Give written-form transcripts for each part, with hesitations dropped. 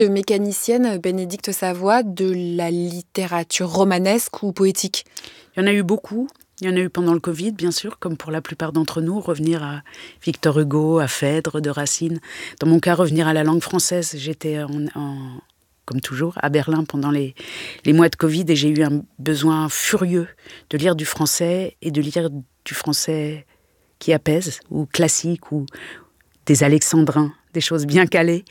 Mécanicienne Bénédicte Savoie de la littérature romanesque ou poétique? Il y en a eu beaucoup. Il y en a eu pendant le Covid, bien sûr, comme pour la plupart d'entre nous, revenir à Victor Hugo, à Phèdre, de Racine. Dans mon cas, revenir à la langue française. J'étais, comme toujours, à Berlin pendant les mois de Covid et j'ai eu un besoin furieux de lire du français et de lire du français qui apaise, ou classique, ou des alexandrins, des choses bien calées.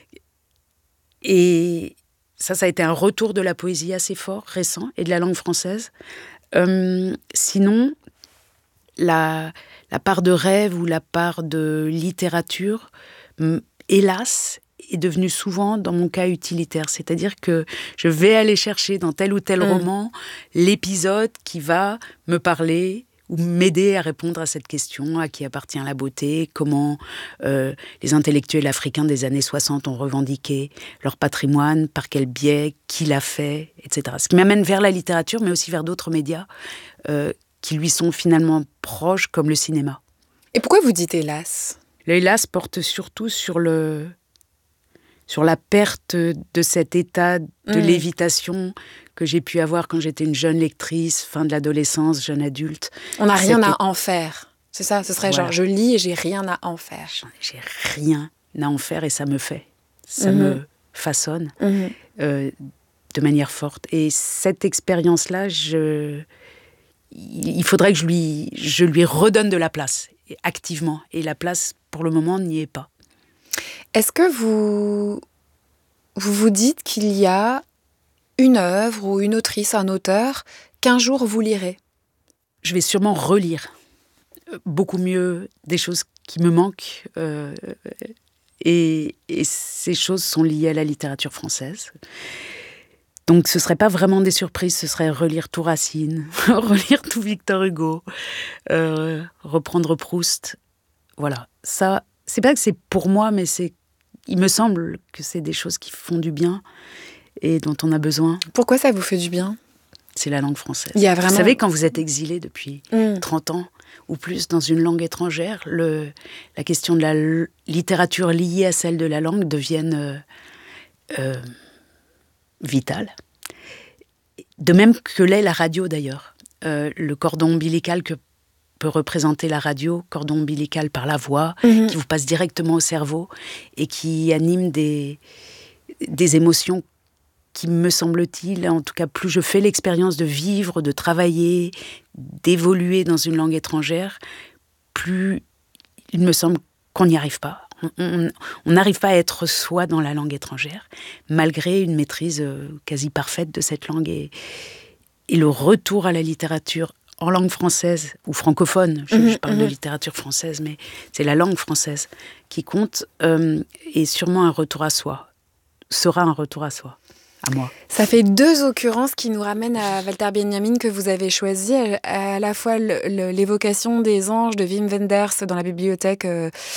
Et ça a été un retour de la poésie assez fort, récent, et de la langue française. Sinon, la part de rêve ou la part de littérature, hélas, est devenue souvent, dans mon cas, utilitaire. C'est-à-dire que je vais aller chercher dans tel ou tel roman l'épisode qui va me parler ou m'aider à répondre à cette question, à qui appartient la beauté, comment les intellectuels africains des années 60 ont revendiqué leur patrimoine, par quel biais, qui l'a fait, etc. Ce qui m'amène vers la littérature, mais aussi vers d'autres médias qui lui sont finalement proches, comme le cinéma. Et pourquoi vous dites hélas? Le hélas porte surtout sur la perte de cet état de lévitation que j'ai pu avoir quand j'étais une jeune lectrice, fin de l'adolescence, jeune adulte. On n'a rien à en faire. C'est ça, ce serait genre, je lis et j'ai rien à en faire. J'ai rien à en faire et ça me fait. Ça me façonne de manière forte. Et cette expérience-là, il faudrait que je lui redonne de la place, activement. Et la place, pour le moment, n'y est pas. Est-ce que vous vous dites qu'il y a une œuvre ou une autrice, un auteur, qu'un jour vous lirez? Je vais sûrement relire beaucoup mieux des choses qui me manquent. Et ces choses sont liées à la littérature française. Donc ce ne serait pas vraiment des surprises, ce serait relire tout Racine, relire tout Victor Hugo, reprendre Proust. Voilà, ça, c'est pas que c'est pour moi, mais il me semble que c'est des choses qui font du bien et dont on a besoin. Pourquoi ça vous fait du bien? C'est la langue française. Il y a vraiment... Vous savez, quand vous êtes exilé depuis 30 ans ou plus dans une langue étrangère, la question de la littérature liée à celle de la langue devienne vitale. De même que l'est la radio d'ailleurs. Le cordon ombilical que peut représenter la radio, cordon ombilical par la voix, qui vous passe directement au cerveau et qui anime des émotions qui, me semble-t-il, en tout cas, plus je fais l'expérience de vivre, de travailler, d'évoluer dans une langue étrangère, plus il me semble qu'on n'y arrive pas. On n'arrive pas à être soi dans la langue étrangère, malgré une maîtrise quasi parfaite de cette langue. Et le retour à la littérature en langue française, ou francophone, je parle de littérature française, mais c'est la langue française qui compte, et sûrement un retour à soi, sera un retour à soi. À moi. Ça fait 2 occurrences qui nous ramènent à Walter Benjamin que vous avez choisi, à la fois l'évocation des anges de Wim Wenders dans la bibliothèque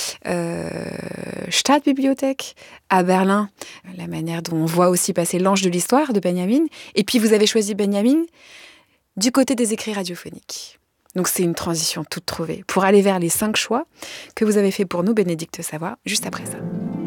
Stadtbibliothek à Berlin, la manière dont on voit aussi passer l'ange de l'histoire de Benjamin, et puis vous avez choisi Benjamin du côté des écrits radiophoniques. Donc c'est une transition toute trouvée pour aller vers les 5 choix que vous avez fait pour nous, Bénédicte Savoie, juste après ça.